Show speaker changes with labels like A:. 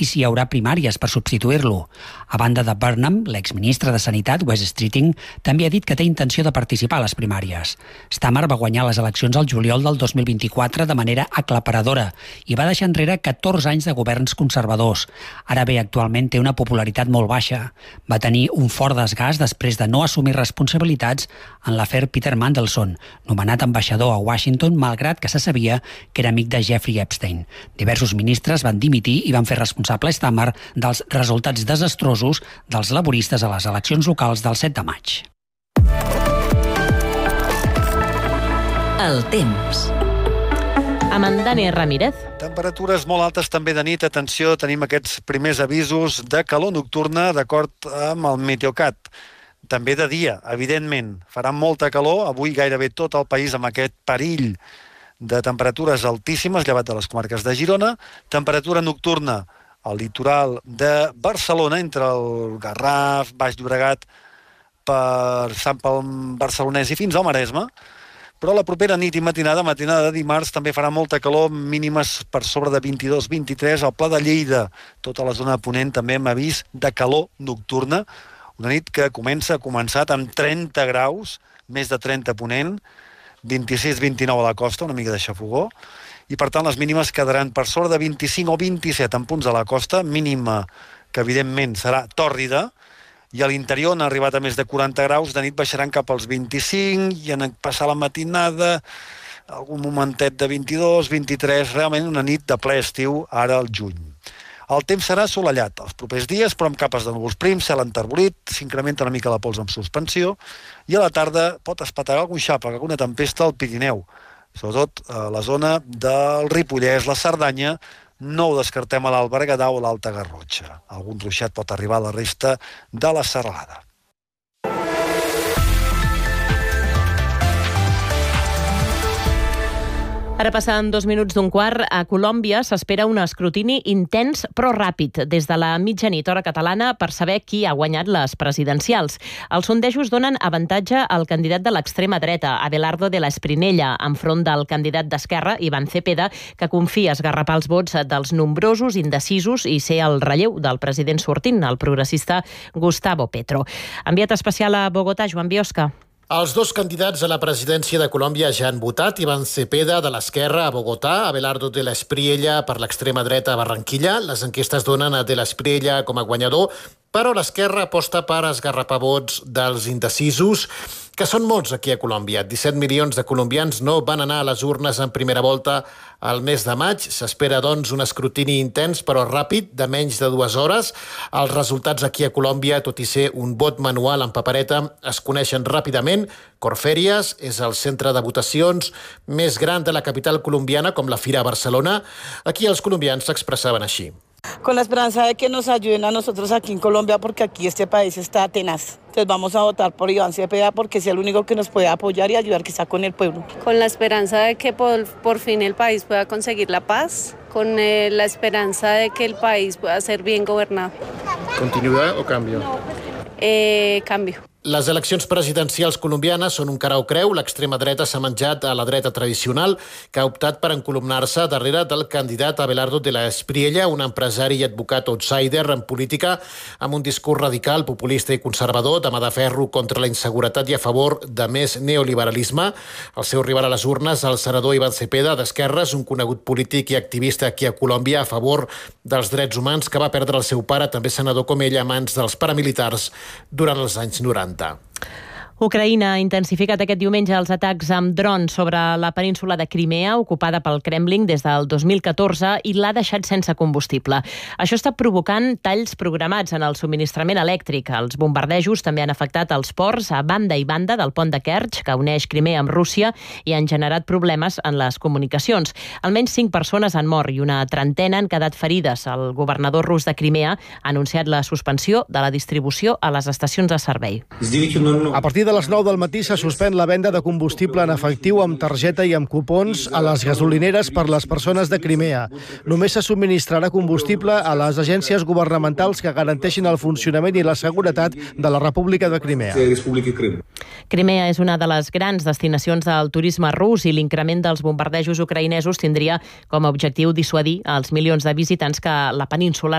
A: i si hi haurà primàries per substituir-lo. A banda de Burnham, l'exministre de Sanitat, Wes Streeting, també ha dit que té intenció de participar a les primàries. Stammer va guanyar les eleccions al juliol del 2024 de manera aclaparadora i va deixar enrere 14 anys de governs conservadors. Ara bé, actualment té una popularitat molt baixa. Va tenir un fort desgast després de no assumir responsabilitats en l'afer Peter Mandelson, nomenat ambaixador a Washington, malgrat que se sabia que era amic de Jeffrey Epstein. Diversos ministres van dimitir i van fer responsable Stammer dels resultats desastrosos dels laboristes a les eleccions locals del 7 de maig.
B: El temps.
C: Amb en Dani Ramírez.
D: Temperatures molt altes també de nit. Atenció, tenim aquests primers avisos de calor nocturna d'acord amb el Meteocat. També de dia, evidentment. Farà molta calor, avui gairebé tot el país amb aquest perill de temperatures altíssimes, llevat de les comarques de Girona. Temperatura nocturna al litoral de Barcelona, entre el Garraf, Baix Llobregat, per Sant Pol Barcelonès i fins al Maresme. Però la propera nit i matinada de dimarts, també farà molta calor, mínimes per sobre de 22-23. Al Pla de Lleida, tota la zona de Ponent, també hem avís de calor nocturna. Una nit que ha començat amb 30 graus, més de 30 a Ponent, 26-29 a la costa, una mica de xafogó, i per tant les mínimes quedaran per sobre de 25 o 27 en punts de la costa, mínima que evidentment serà tòrrida, i a l'interior han arribat a més de 40 graus, de nit baixaran cap als 25, i en passar la matinada algun momentet de 22, 23, realment una nit de ple estiu ara al juny. El temps serà assolellat els propers dies, però amb capes de núvols prims, cel enterbolit, s'incrementa una mica la pols en suspensió, i a la tarda pot espetegar algun xàfec, alguna tempesta al Pirineu, sobretot a la zona del Ripollès, la Cerdanya. No ho descartem a l'Alt Berguedà o l'Alta Garrotxa. Algun ruixat pot arribar a la resta de la serralada.
C: Ara passen 2 minuts d'un quart. A Colòmbia s'espera un escrutini intens però ràpid des de la mitjanit hora catalana per saber qui ha guanyat les presidencials. Els sondejos donen avantatge al candidat de l'extrema dreta, Abelardo de la Esprinella, enfront del candidat d'Esquerra, Iván Cepeda, que confia esgarrapar els vots dels nombrosos indecisos i ser el relleu del president sortint, el progressista Gustavo Petro. Enviat especial a Bogotà, Joan Biosca.
E: Els dos candidats a la presidència de Colòmbia ja han votat. Iván Cepeda, de l'Esquerra, a Bogotà, Abelardo de la Espriella, per l'extrema dreta, a Barranquilla. Les enquestes donen a de la Espriella com a guanyador, però l'Esquerra aposta per esgarrapar vots dels indecisos, que són molts aquí a Colòmbia. 17 milions de colombians no van anar a les urnes en primera volta al mes de maig. S'espera, doncs, un escrutini intens, però ràpid, de menys de 2 hores. Els resultats aquí a Colòmbia, tot i ser un vot manual en papereta, es coneixen ràpidament. Corferias és el centre de votacions més gran de la capital colombiana, com la Fira a Barcelona. Aquí els colombians s'expressaven així.
F: Con la esperanza de que nos ayuden a nosotros aquí en Colombia, porque aquí este país está tenaz. Entonces vamos a votar por Iván Cepeda porque es el único que nos puede apoyar y ayudar que está con el pueblo.
G: Con la esperanza de que por fin el país pueda conseguir la paz, con la esperanza de que el país pueda ser bien gobernado.
E: ¿Continuidad o cambio?
G: Cambio.
E: Les eleccions presidencials colombianes són un cara o creu. L'extrema dreta s'ha menjat a la dreta tradicional, que ha optat per encolumnar-se darrere del candidat Abelardo de la Espriella, un empresari i advocat outsider en política, amb un discurs radical, populista i conservador, de mà de ferro contra la inseguretat i a favor de més neoliberalisme. El seu rival a les urnes, el senador Iván Cepeda, d'Esquerres, un conegut polític i activista aquí a Colòmbia a favor dels drets humans, que va perdre el seu pare, també senador com ell, a mans dels paramilitars durant els anys 90.
C: Ucraïna ha intensificat aquest diumenge els atacs amb drons sobre la península de Crimea, ocupada pel Kremlin des del 2014, i l'ha deixat sense combustible. Això està provocant talls programats en el subministrament elèctric. Els bombardejos també han afectat els ports a banda i banda del pont de Kerch, que uneix Crimea amb Rússia, i han generat problemes en les comunicacions. Almenys 5 persones han mort i una trentena han quedat ferides. El governador rus de Crimea ha anunciat la suspensió de la distribució a les estacions de servei.
H: A partir de les 9 del matí se suspèn la venda de combustible en efectiu amb targeta i amb cupons a les gasolineres per les persones de Crimea. Només se subministrarà combustible a les agències governamentals que garanteixin el funcionament i la seguretat de la República de Crimea.
C: Crimea és una de les grans destinacions del turisme rus i l'increment dels bombardejos ucraïnesos tindria com a objectiu dissuadir els milions de visitants que la península